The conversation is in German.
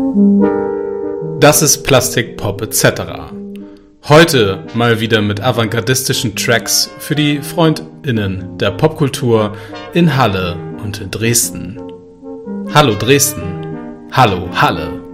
Das ist Plastik, Pop etc. Heute mal wieder mit avantgardistischen Tracks für die FreundInnen der Popkultur in Halle und in Dresden. Hallo Dresden, hallo Halle.